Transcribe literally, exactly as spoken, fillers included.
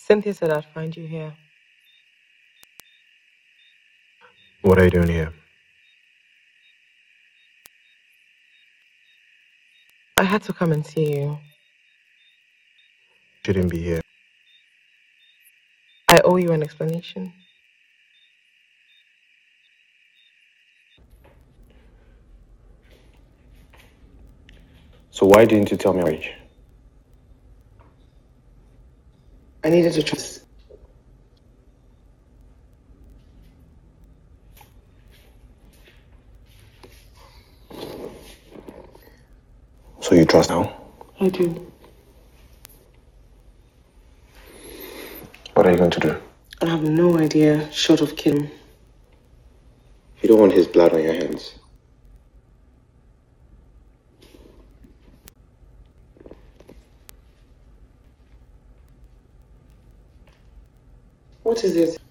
Cynthia said I'd find you here. What are you doing here? I had to come and see you. Shouldn't be here. I owe you an explanation. So why didn't you tell me your age? I needed to trust. So you trust now? I do. What are you going to do? I have no idea, short of killing. You don't want his blood on your hands. What is it?